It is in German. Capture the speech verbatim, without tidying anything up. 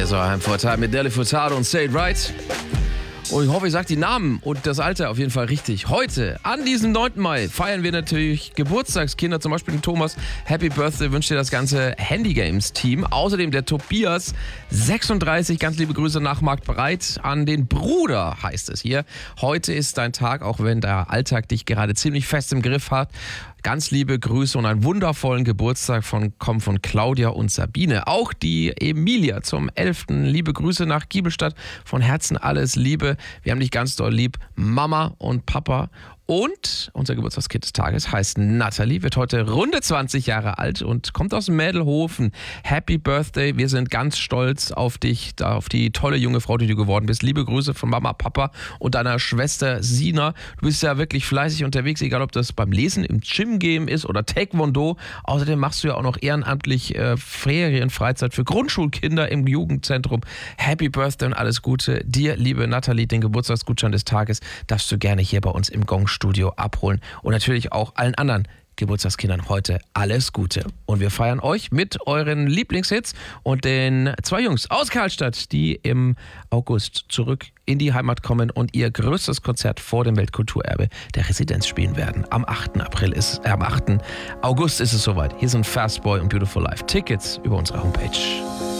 Hier ist euer Heimvorteil mit Deli Furtado und Say It Right. Und ich hoffe, ich sage die Namen und das Alter auf jeden Fall richtig. Heute, an diesem neunten Mai, feiern wir natürlich Geburtstagskinder, zum Beispiel den Thomas. Happy Birthday wünscht dir das ganze Handy Games Team. Außerdem der Tobias, sechsunddreißig, ganz liebe Grüße nach Marktbreit an den Bruder, heißt es hier. Heute ist dein Tag, auch wenn der Alltag dich gerade ziemlich fest im Griff hat. Ganz liebe Grüße und einen wundervollen Geburtstag von, kommen von Claudia und Sabine. Auch die Emilia zum elften Liebe Grüße nach Giebelstadt. Von Herzen alles Liebe. Wir haben dich ganz doll lieb. Mama und Papa. Und unser Geburtstagskind des Tages heißt Natalie, wird heute runde zwanzig Jahre alt und kommt aus Mädelhofen. Happy Birthday, wir sind ganz stolz auf dich, auf die tolle junge Frau, die du geworden bist. Liebe Grüße von Mama, Papa und deiner Schwester Sina. Du bist ja wirklich fleißig unterwegs, egal ob das beim Lesen, im Gym gehen ist oder Taekwondo. Außerdem machst du ja auch noch ehrenamtlich äh, Ferienfreizeit für Grundschulkinder im Jugendzentrum. Happy Birthday und alles Gute dir, liebe Natalie. Den Geburtstagsgutschein des Tages darfst du gerne hier bei uns im Gong Studio abholen und natürlich auch allen anderen Geburtstagskindern heute alles Gute. Und wir feiern euch mit euren Lieblingshits und den zwei Jungs aus Karlstadt, die im August zurück in die Heimat kommen und ihr größtes Konzert vor dem Weltkulturerbe der Residenz spielen werden. Am achten April ist, äh, am achten August ist es soweit. Hier sind Fastboy und Beautiful Life. Tickets über unsere Homepage.